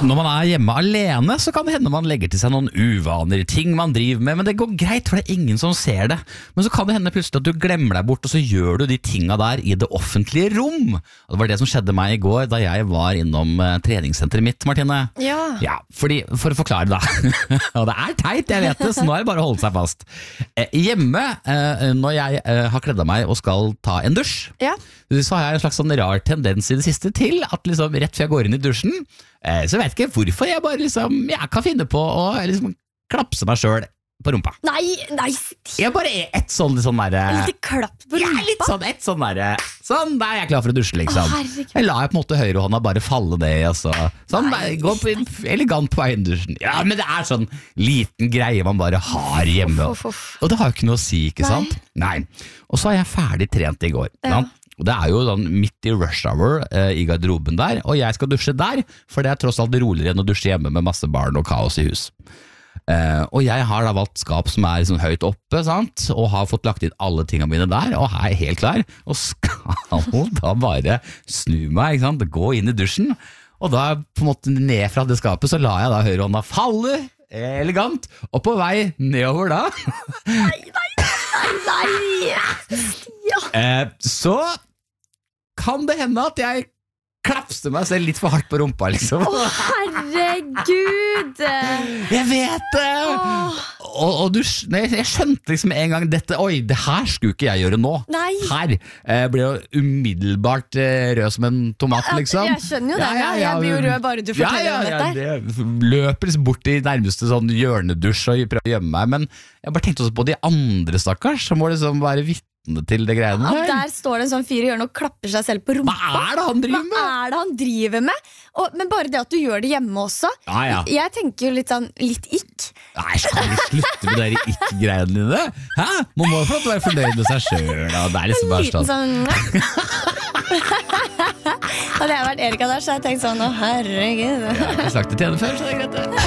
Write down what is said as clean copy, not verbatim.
Når man hjemme alene, så kan det hende man legger til seg noen uvaner, ting man driver med, men det går greit, for det ingen som ser det. Men så kan det hende plutselig at du glemmer deg bort, og så gjør du de tingene der i det offentlige rom. Og det var det som skjedde meg i går, da jeg var innom treningssenteret mitt, Martine. Ja, for å forklare da. Og det teit, jeg vet det, så nå det bare å holde seg fast. Hjemme, når jeg har kledd av meg og skal ta en dusj, så har jeg en slags sånn rar tendens i det siste til at liksom rett før jeg går inn i dusjen, så vet ikke hvorfor jeg bare liksom, jeg kan finne på å liksom klapse meg selv på rumpa. Nei. Jeg bare et sånn der... Litt klapp på rumpa? Ja, litt sånn, et sånn der... Sånn, der jeg klar for å dusje, liksom. Jeg la på en måte høyrehånda bare falle ned, altså. Sånn, gå elegant på veien i dusjen. Ja, men det sånn liten greie man bare har hjemme. Og det har jo ikke noe å si, ikke sant? Nei. Og så jeg ferdig trent i går, sant? Og det jo sånn midt i rush hour i garderoben der, og jeg skal dusje der, for det tross alt roligere enn å dusje hjemme med masse barn og kaos i hus. Og jeg har da valgt skap som liksom høyt oppe, sant? Og har fått lagt inn alle tingene mine der, og helt klar, og skal da bare snu meg, ikke sant? Gå inn i dusjen, og da på en måte ned fra det skapet, så la jeg da høyrehånda falle, elegant, og på vei nedover da. Nei. Så kan det hende at jeg klapste meg selv litt for hardt på rumpa, liksom. Herregud! Jeg vet det! Og jeg skjønte liksom en gang dette, det her skulle ikke jeg gjøre nå. Nei. Her ble jo umiddelbart rød som en tomat, liksom. Jeg skjønner jo det, jeg blir jo rød bare du forteller om dette. Jeg løper liksom bort i nærmeste sånn hjørnedusj og prøver å gjemme meg, men jeg bare tenkte også på de andre stakkars, som må liksom være vitne til det greiene her. Der står det en sånn fyr i hjørnet og klapper seg selv på rumpa. Hva det han driver med? Hva det han driver med? Men bare det at du gjør det hjemme også. Jeg tenker jo litt sånn, litt ikk. Nei, jeg skal litt slutte med de ikk-greiene dine. Hæ? Man må jo få lov til å være fornøyd med seg selv. Det liksom bare liten sånn... Hadde jeg vært Erika der, så hadde jeg tenkt sånn, herregud. Jeg har sagt det til henne før, så det greit det.